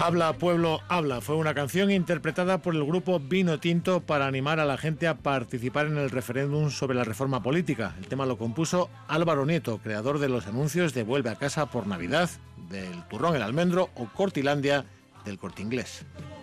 Habla Pueblo, habla fue una canción interpretada por el grupo Vino Tinto para animar a la gente a participar en el referéndum sobre la reforma política. El tema lo compuso Álvaro Nieto, creador de los anuncios de Vuelve a casa por Navidad, del Turrón el Almendro o Cortilandia del Corte Inglés.